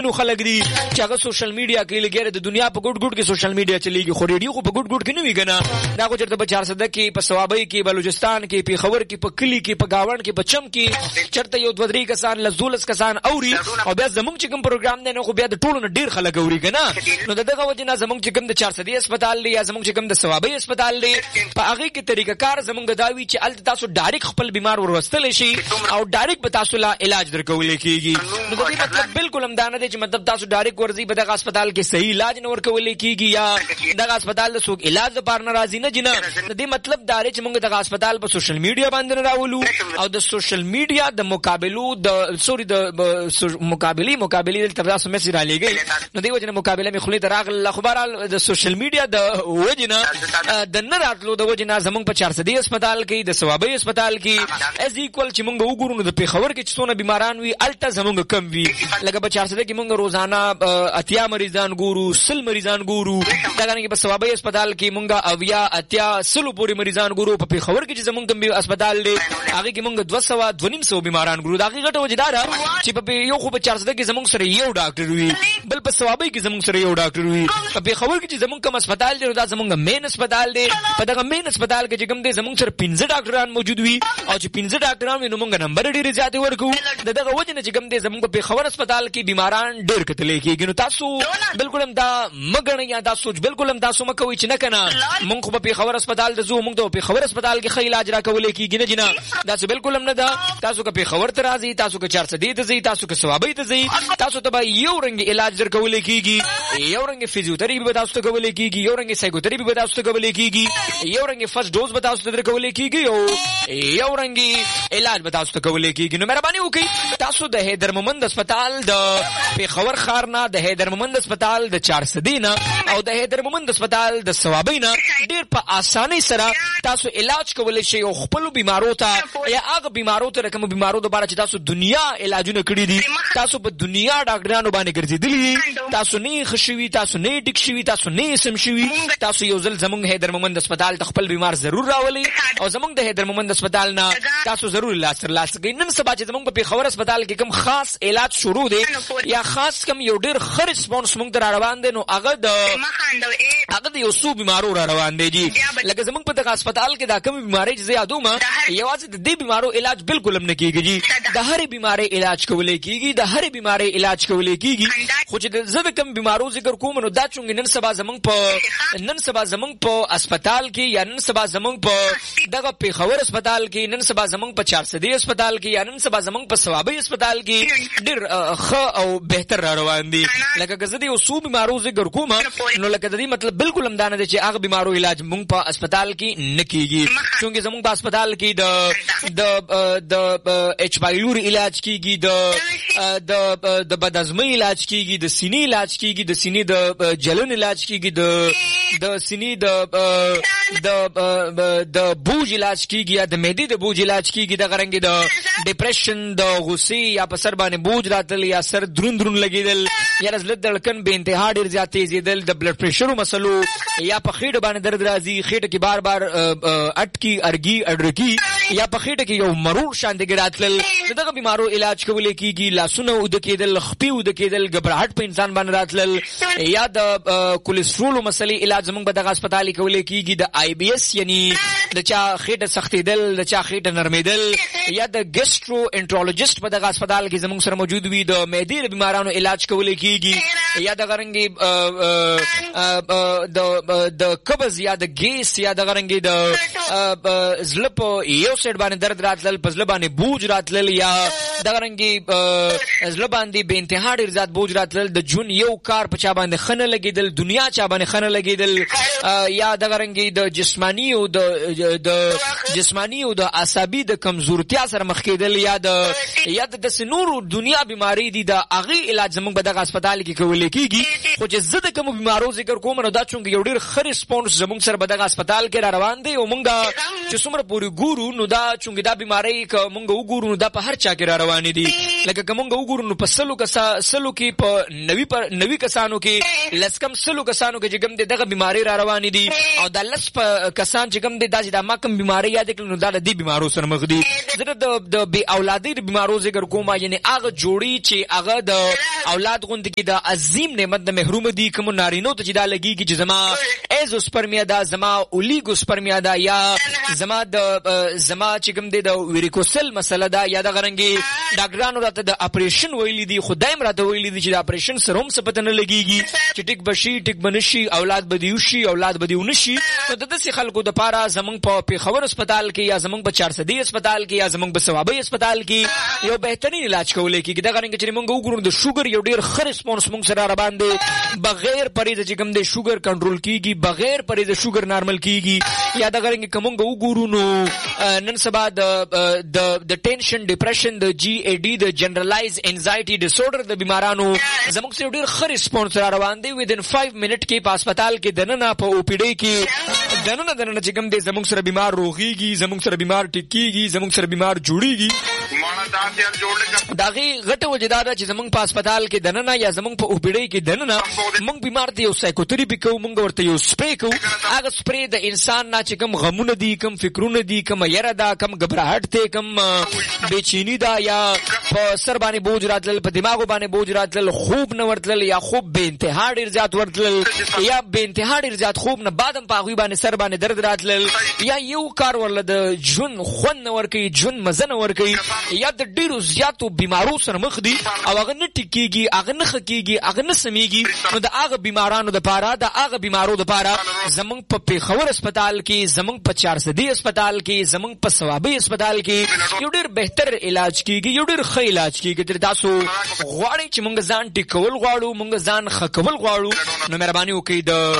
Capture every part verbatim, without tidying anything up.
ځینو خلک دي چې هغه سوشل میډیا کې لګیره د دنیا په ګډ ګډ کې سوشل میډیا چلیږي خو ریډیو خو په ګډ ګډ کې نه وی کنه دا خو چرته په چار سده کې په سوابۍ کې بلوچستان کې په خبر کې په کلی کې په گاوند کې په چم کې چرته یو دوه درې کسان لزولس کسان اوري او بیا زمونږ چې کوم پروګرام دی نو خو بیا د ټولو نه ډیر خلک اوري کنه نو دغه وجه نه زمونږ چې کوم د چار سده هسپتال دی یا زمونږ چې کوم د سوابۍ هسپتال دی په هغه کې طریقه کار زمونږ داوی چې ال تاسو ډایرک خپل بیمار ورستل شي او ډایرک به تاسو لا علاج درکول کیږي نو د دې مطلب بالکل هم دا نه دی چې مطلب تاسو ډایرک ورځي په دغه هسپتال کې صحیح علاج نه ورکول کیږي یا دغه هسپتال له څوک علاج لپاره ناراضي نه جنه د دې مطلب دا دی چې موږ دغه هسپتال په سوشل میډیا باندې راولو او د سوشل میډیا د مقابلو د سوري د مقابلي مقابلي د تاسو میسج را لګي نو دی وجنه مقابله می خلی دراغ خبره د سوشل میډیا د وجنه د نه راتلو د وجنه زمونږ په چار سده هسپتال کې د ثوابي هسپتال کې از ایکوال چې موږ وګورو د پیښور کې څونه بیماران وي الټا زمونږ کم وي لکه په چار سده کې موږ روزانه اتیا مریضان ګورو سل مریضان ګورو دا غنه کې په ثوابي هسپتال کې موږ اویا اتیا سل پوری مریضان ګورو په پیښور کې چې زمونږ کم هسپتال دی هغه کې موږ دوه سو دوه نیم سو بیماران ګورو دا غټه وجدار چې په یو خو په چار سده کې زمونږ سره یو ډاکټر وي بل په ثوابي کې زمونږ سره یو ډاکټر وي په پیښور کې چې زمونږ کم هسپتال دی دا زمونږ مین هسپتال دی په دغه مین هسپتال کې چې کوم دی زمونږ سره پنځه ډاکټران موجود وي او چې پنځه ډاکټران وي نو موږ نمبر ډیر زیات ورکو دغه وجه نه چې کوم دی زمونږ په خبر هسپتال کې بیماران ډیر کتلې کېږي نو تاسو بالکل هم دا مګنه یا دا سوچ بالکل هم تاسو مکوئ چې نه کنه موږ په خبر هسپتال د زو موږ په خبر هسپتال کې خې علاج راکولې کېږي نه جنا دا څه بالکل هم نه دا تاسو که په خبر ته راځي تاسو که چار سده ته ځي تاسو که ثوابي ته ځي تاسو ته یو رنګ علاج درکولې کېږي یو رنګ فزیوتراپي به تاسو ته کولې کېږي یو رنګ سایکوتراپي به تاسو ته کولې کېږي یو رنګ فرست ډوز به تاسو ته درکولې کېږي او یو رنګ علاج به تاسو ته کولې کېږي نو مهرباني وکړئ تاسو د حیدر مومند هسپتال د پیښور ښار نه د حیدر مومند هسپتال د چار سده نه او د حیدر مومند هسپتال د ثوابي نه ډیر په اسانۍ سره تاسو علاج کولای شئ او خپل بیمارو ته یا هغه بیمارو ته کوم بیمارو د باره چې تاسو دنیا علاجونه کړی دي تاسو په دنیا ډاکټرانو باندې ګرځېدلی تاسو نه خشوي تاسو نه ټیک شوي تاسو نه سم شوي تاسو یو ځل زمونږ حیدر مومند هسپتال ته خپل بیمار ضرور راولي او زمونږ د حیدر مومند هسپتال نه تاسو ضرور علاج ترلاسه کړئ نن سبا چې زمونږ په پیښور هسپتال کې کوم خاص علاج شروع دی یا خاص کوم یو ډیر ښه ریسپانس موږ ته را روان دی نو هغه د هغه د یو څو بیمارو را روان دی جی لکه زمونږ په دغه هسپتال کې دا کوم بیماری چې زه یادوم یوازې د دې بیمارو علاج بالکل هم نه کېږي جی د هرې بیماری علاج کولای کېږي د هرې بیماری علاج کولای کېږي خو چې زه د کوم بیمارو ذکر کوم نو دا چونګې نن سبا زمونږ په نن سبا زمونږ په هسپتال کې یا نن سبا زمونږ په دغه پیښور هسپتال کې نن سبا زمونږ په چار سده هسپتال کې یا نن سبا زمونږ په ثوابي هسپتال کې ډېر ښه او بهتر را روان دي لکه که زه د یو څو بیمارو ذکر کوم نو لکه د دې مطلب بالکل هم دا نه دی چې هغه بیمارو علاج مونږ په هسپتال کې نه کېږي چونګې زمونږ په هسپتال کې د د د ایچ پایلور علاج کېږي د د د بدازمۍ علاج کېږي د سینې علاج کېږي د سینې د جلن علاج کېږي د د سینې د د د بوج علاج کېږي یا د معدې د بوج علاج کېږي د غرنګ د ډیپریشن د غصې یا په سر باندې بوج راتل یا سر درون درون لګیدل یا د زړه دړکن به انتها ډیر زیات تیزیدل د بلډ پریشر مسلو یا په خېټه باندې درد راځي خېټه کې بار بار اټکی ارګي اډرکی یا په خېټه کې یو مرور شان د ګراتل دغه بیمارو علاج کولای کېږي لاسونه ود کېدل خپې ود کېدل غبرهټ په انسان باندې راتل یا د کولیسټرول مسلې علاج زموږ په دغه هسپتال کې کولای کېږي د آی بی اس یعنی د چا خېټه سختېدل د چا خېټه نرمېدل یا د ګیسټرو انټرولوجیست په دغه هسپتال کې زموږ سره موجود وي د معدې بیمارانو علاج کولای کېږي یا د غرنګي د د قبض یا د ګیس یا د غرنګي د زړه په یو سایډ باندې درد راتل په زړه باندې بوج راتل یا د غرنګي زړه باندې به انتها ډیر زیات بوج راتل د جون یو کار په چا باندې خنه لګیدل دنیا چا باندې خنه لګیدل یا د غرنګي د جسمانی او د د جسمانی او د عصبي د کمزورتیا سره مخ کېدل یا د یا د سنورو دنیا بیماری دي د اغه علاج زموږ په دغه هسپتال کې کولای ویل کیږي. خو چې زه د کوم بیمارو ذکر کوم نو دا چونګ یو ډیر ښه ریسپانس زموږ سره بدغه هسپتال کې را روان دی او مونږه چې څومره پوری ګورو نو دا چونګ دا بیماری ک مونږ وګورو نو دا په هر چا کې را روان دي. لکه کومګه وګورو نو په سلو کسا سلو کې په نوي پر نوي کسانو کې لسکم سلو کسانو کې چې کوم دغه بیماری را روان دي او د لس په کسان چې کوم د داسې د ماکم بیماری یاد کړو نو دا د دې بیمارو سره مخ دي. زه د د بی اولادي بیمارو ذکر کوم یعنی هغه جوړي چې هغه د اولاد غوند کې د عظیم نعمت د محروم دي کوم نارینو ته چې دا لګي چې زما ایزوسپرمیا دا زما اولیګوسپرمیا دا یا زما د زما چې کوم د ویریکوسل مسله دا یا د غرنګي ډاکټرانو راته د اپریشن ویلي دي خدایم راته ویلي دي چې د اپریشن سره هم څه پته نه لګيږي چې ټیک بشي ټیک بنشي اولاد بدیو شي اولاد بدیو نشي. نو د دې خلکو د پاره زمنګ په پیښور هسپتال کې یا زمنګ په چار سو دی هسپتال کې یا زمنګ په ثوابي هسپتال کې یو بهترین علاج کولای کیږي. دا غرنګ چې موږ وګورو د شوګر یو ډیر ښه ریسپانس موږ سره را باندې بغیر پرې د کوم د شوګر کنټرول کیږي بغیر پرې د شوګر نارمل کیږي. یا دا غرنګ کومګ وګورو نو نن سبا د د ټینشن ډیپریشن د جی ای ډي د جنرالایز انزایټي ډیس order د بیمارانو زموږ سره ډیر ښه ریسپانس را روان دی. within five منټ کې په هسپتال کې دننه په او پی ډي کې دننه دننه چې کوم دي زموږ سره بیمار روغيږي زموږ سره بیمار ټیکيږي زموږ سره بیمار جوړيږي. داغي غټه وجدار چې زموږ په هسپتال کې دننه یا زموږ په او پی ډي کې دننه موږ بیمار دی او سایکوتراپي کوو موږ ورته یو سپری کوو. هغه سپری د انسان نه چې کوم غمونه دي کوم فکرونه دي کوم یره دا کوم غبرهټ ته کوم بېچینی دا یا په سر باندې بوج راتل په دماغ باندې بوج راتل خوب نه ورتل یا خوب به انتها ډیر زیات ورتل یا به انتها ډیر زیات خوب نه بعدم په غوي باندې سر باندې درد راتل یا یو کار ورل د جون خون نه ورکی جون مزه نه ورکی یا د ډیرو زیاتو بیمارو سره مخ دي او هغه نه ټیکيږي هغه نه خکېږي هغه نه سميږي. نو د هغه بیمارانو د پاره د هغه بیمارو د پاره زمنګ په پیښور هسپتال کې زمنګ په چار سو دی هسپتال کې زمنګ په ثوابي هسپتال کې یو ډیر بهتر علاج کیږي یو ډیر ښه علاج کیږي. تر تاسو غواړئ چې مونږ ځان ټیکول غواړو مونږ ځان خکول غواړو نو مهرباني وکړئ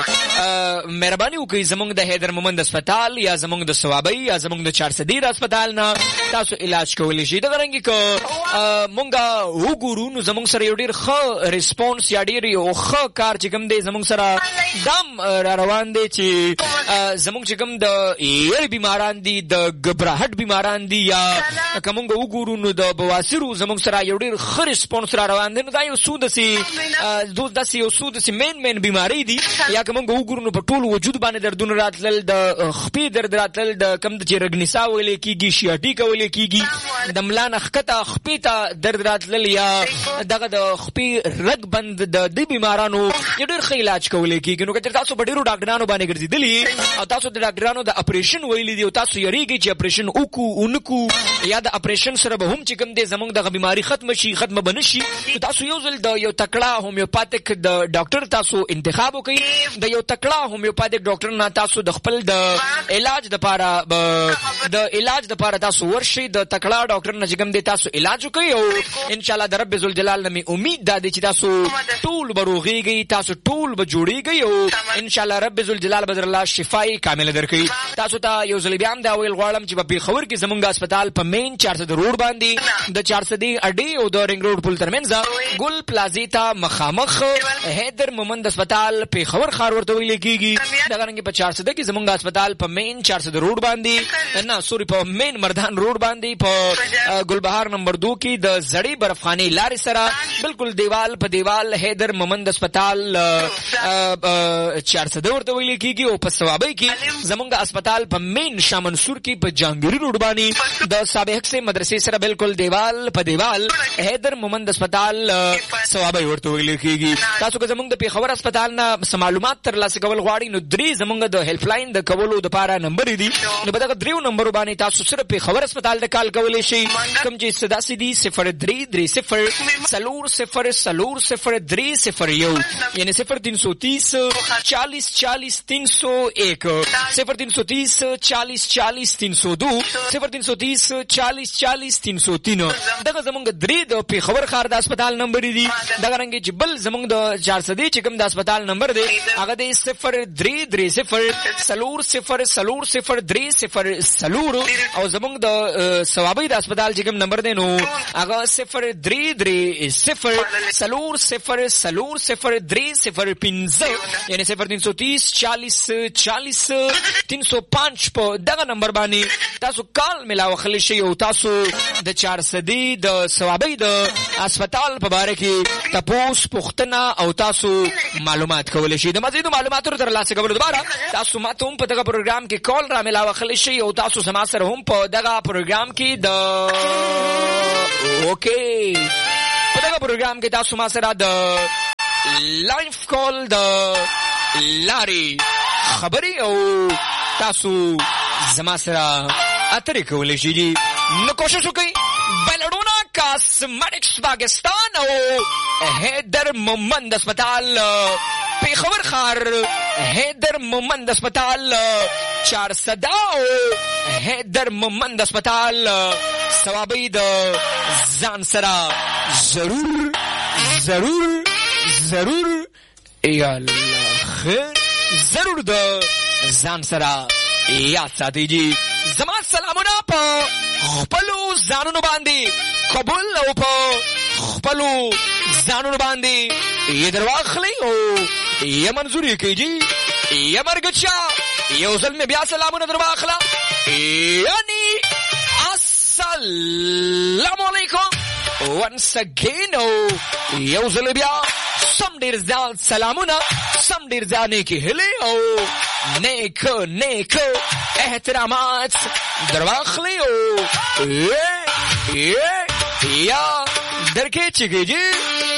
د مهرباني وکړئ زمونږ د حیدر مومند هسپتال یا زمونږ د ثوابي یا زمونږ د چار سو دی هسپتال نه تاسو علاج کولی شئ. دا غرنګي کو مونږ وګورو نو زمونږ سره یو ډیر ښه ریسپانس یا ډیر یو ښه کار چې کوم دی زمونږ سره دم را روان دی چې زمونږ چې کوم د یری بیماران دي د غبرهټ بیماران دي یا کومګ وګورو نو د بواسیرو زمونږ سره یو ډیر ښه ریسپانس را روان دی. نو دا یو سود سي دوه داسې یو سود سي مین مین بیماری دي یا کومګ وګورو نو په ټول وجود باندې دردونه راتلل د خپې درد راتلل د کم د چې رګنیسا ویلې کیږي شیاټي کولې کیږي د ملان خکته خپې ته درد راتلل یا دغه د خپې رګ بند د دې بیمارانو یو ډیر ښه علاج کولې کیږي. نو که تاسو ډیرو ډاکټرانو باندې ګرځیدلی او تاسو د ډاکټرانو د اپریشن ویلې دي او تاسو یریږي چې اپریشن وکړو اونکو یا د اپریشن سره به هم چې کوم دې زمونږ د بیماری ختم شي ختم بنشي تاسو یو ځل د یو تکړه هومیوپاتیک د ډاکټر تاسو انتخاب وکړئ. د یو تکړه هومیوپاتیک ډاکټر نه تاسو د خپل د علاج د لپاره د علاج د لپاره تاسو ورشي د تکړه ډاکټر نه چې کوم دې تاسو علاج وکړئ او ان شاء الله د رب ذل جلال نه امید ده چې تاسو ټول بروغيږي تاسو ټول به جوړیږي او ان شاء الله رب ذل جلال بدر الله شفای کامل درکړي. تاسو ته یو ځل بیا هم دا ویل غواړم چې په پیښور کې زمونږ هسپتال په مین چار سو روډ باندې د چار سو دی اډي او د رنګ روډ پل ترمنځ ګل پلازا ته مخامخ حیدر مومند هسپتال پیښور خار ورته ویل کیږي. دا غرنګ په چار سو دی کې زمونږ هسپتال په مین چار سو روډ باندې نه سوري په مین مردان روډ باندې په ګلبهار نمبر دو کې د زړې برفخانه لارې سره بالکل دیوال په دیوال حیدر مومند هسپتال چار سو دی ورته ویل کیږي. او په ثوابي کې زمونږ هسپتال په مین شاه منصور کې په جانګيري روډ باندې د سابق سے مدرسې سره بالکل دیوال په دیوال حیدر مومند هسپتال ثوابي ورته ویل کیږي. تاسو که زمونږ د پیښور هسپتال نه معلومات ترلاسه کول غواړئ نو درې زمونږ د هیلپ لاین د کولو د پاره نمبر دي. نو په دغه دریو نمبر باندې تاسو سره پیښور هسپتال د کال کولای شئ کوم چې صدا سي دي صفر درې درې صفر سلور صفر سلور صفر درې صفر یو یعنی यानी सिफर तीन सौ तीस चालीस चालीस तीन सौ एक, सिफर तीन सौ तीस चालीस चालीस तीन सौ दो, सिफर तीन सौ तीस चालीस चालीस तीन सौ तीन. دغه زمونږ درې د پیښور ښار د هسپتال نمبر دي. دغه رنګ چې بل زمونږ د چار سدې چې کوم د هسپتال نمبر دی هغه دی صفر درې درې صفر سلور صفر سلور صفر درې صفر سلور. او زمونږ د ثوابي د هسپتال چې کوم نمبر دی نو هغه صفر درې درې صفر سلور صفر سلور صفر درې صفر پنځه، یعنی صفر तीन सौ तीस चालीस चालीस तीन सौ पाँच په دغه نمبر باندې تاسو کال ملاوخلی شي او تاسو د چار سدې د ثوابي د هسپتال په باره کې تاسو پوښتنه او تاسو معلومات کولای شئ. د مزید معلوماتو ترلاسه کولو لپاره تاسو ماته هم په دغه پروګرام کې کال را ملاوخلی شي او تاسو سما سره هم په دغه پروګرام کې د اوکې په دغه پروګرام کې تاسو ما سره د لایف کال د لاري خبري او تاسو زما سره اترې کولای شئ. نو کوشش وکړئ بلډونا کاسمیټکس پاکستان او حیدر مومند هسپتال پیښور ښار، حیدر مومند هسپتال چار صدا او حیدر مومند هسپتال ثوابي د ځان سره ضرور ضرور ضرور یا الله خیر ضرور د ځان سره یاد ساتئ. جی زما سلامونه په خپلو ځانونو باندې قبول او په خپلو ځانونو باندې یې درواخلئ او یې منظوري کړئ. جی یې مرګچا یو ځل مې بیا سلامونه درواخله، یعنی السلام علیکم once again او یو ځل بیا سم ډیر زیات سلامونه، سم ډیر ځان کې هلي او نیک نیک احترامات درواخلي او یا درکې چګي جی